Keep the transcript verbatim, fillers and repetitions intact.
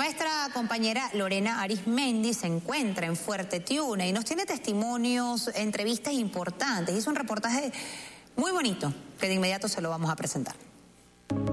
Nuestra compañera Lorena Arismendi se encuentra en Fuerte Tiuna y nos tiene testimonios, entrevistas importantes. Hizo un reportaje muy bonito que de inmediato se lo vamos a presentar.